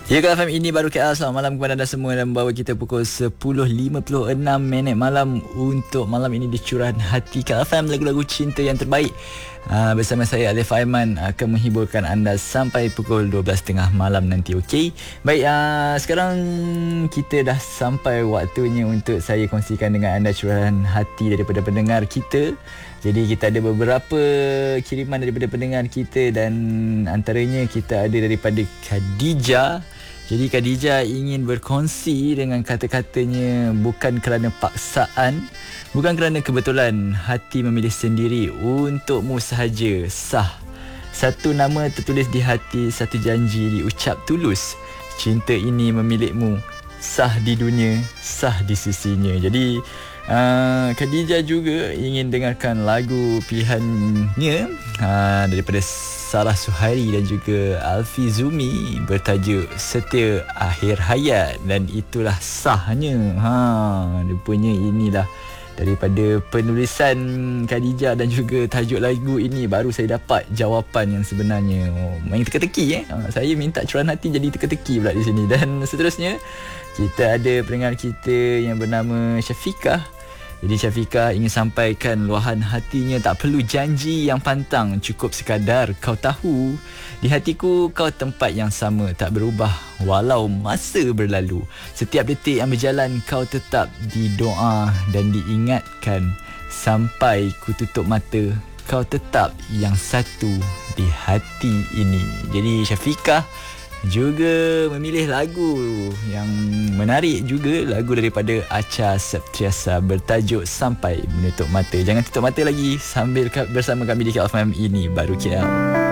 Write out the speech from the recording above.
Ya, KFM ini baru KL. Selamat malam kepada anda semua dan membawa kita pukul 10.56 malam untuk malam ini di Curahan Hati KFM, lagu-lagu cinta yang terbaik. Bersama saya Alif Aiman akan menghiburkan anda sampai pukul 12.30 malam nanti. Okey. Baik, sekarang kita dah sampai waktunya untuk saya kongsikan dengan anda curahan hati daripada pendengar kita. Jadi kita ada beberapa kiriman daripada pendengar kita dan antaranya kita ada daripada Khadijah. Jadi Khadijah ingin berkongsi dengan kata-katanya, bukan kerana paksaan, bukan kerana kebetulan, hati memilih sendiri untukmu sahaja, sah. Satu nama tertulis di hati, satu janji diucap tulus. Cinta ini memilikmu, sah di dunia, sah di sisinya. Jadi Khadijah juga ingin dengarkan lagu pilihannya daripada Sarah Suhairi dan juga Alfi Zumi bertajuk Setia Akhir Hayat, dan itulah sahnya. Rupanya inilah daripada penulisan Khadijah dan juga tajuk lagu ini baru saya dapat jawapan yang sebenarnya. Main teka-teki saya minta curahan hati jadi teka-teki pula di sini. Dan seterusnya kita ada pendengar kita yang bernama Syafiqah. Jadi Syafiqah ingin sampaikan luahan hatinya, tak perlu janji yang pantang, cukup sekadar kau tahu. Di hatiku kau tempat yang sama, tak berubah walau masa berlalu. Setiap detik yang berjalan kau tetap didoa dan diingatkan. Sampai ku tutup mata, kau tetap yang satu di hati ini. Jadi Syafiqah juga memilih lagu yang menarik juga, lagu daripada Acha Septriasa bertajuk Sampai Menutup Mata. Jangan tutup mata lagi sambil bersama kami di KFM ini baru KL.